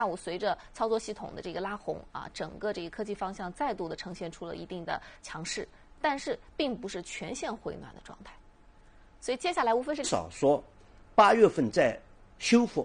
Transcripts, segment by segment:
下午随着操作系统的这个拉红啊，整个这个科技方向再度的呈现出了一定的强势，但是并不是全线回暖的状态。所以接下来无非是少说8月份在修复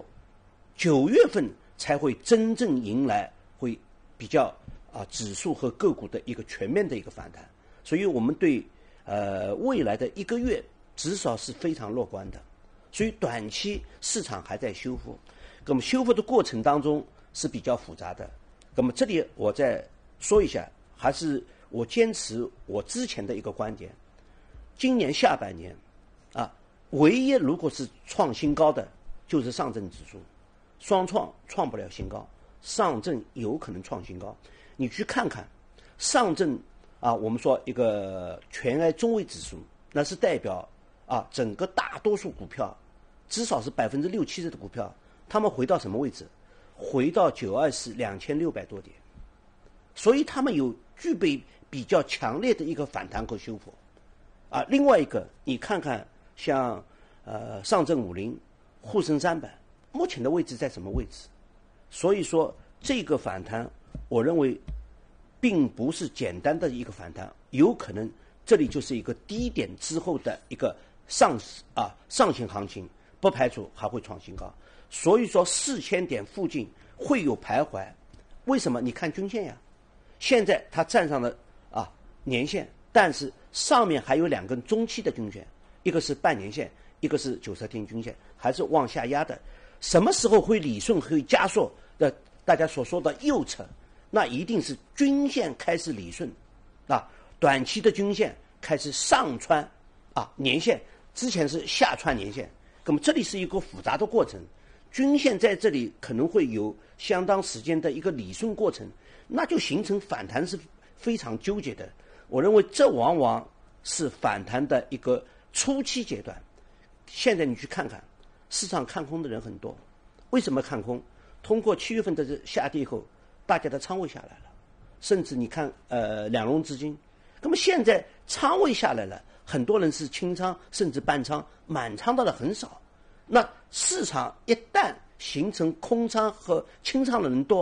，9月份才会真正迎来会比较指数和个股的一个全面的一个反弹。所以我们对未来的1个月至少是非常乐观的。所以短期市场还在修复，那么修复的过程当中是比较复杂的。那么这里我再说一下，还是我坚持我之前的一个观点，今年下半年唯一如果是创新高的就是上证指数，双创不了新高，上证有可能创新高。你去看看上证我们说一个全 A 中位指数，那是代表整个大多数股票，至少是60%-70%的股票，他们回到什么位置？回到9242600多点，所以他们具备比较强烈的一个反弹和修复。另外一个，你看看像上证50、沪深300，目前的位置在什么位置？所以说这个反弹，我认为并不是简单的一个反弹，有可能这里就是一个低点之后的一个上行行情，不排除还会创新高。所以说4000点附近会有徘徊。为什么？你看均线呀，现在它站上了年线，但是上面还有2根中期的均线，一个是半年线，一个是90天均线，还是往下压的。什么时候会理顺会加速的？大家所说的右侧，那一定是均线开始理顺，短期的均线开始上穿年线，之前是下穿年线。那么这里是一个复杂的过程，均线在这里可能会有相当时间的一个理顺过程，那就形成反弹是非常纠结的。我认为这往往是反弹的一个初期阶段。现在你去看看，市场看空的人很多，为什么看空？通过7月份的下跌以后，大家的仓位下来了，甚至你看两融资金，那么现在仓位下来了，很多人是清仓甚至半仓，满仓的人很少。那市场一旦形成空仓和清仓的人多，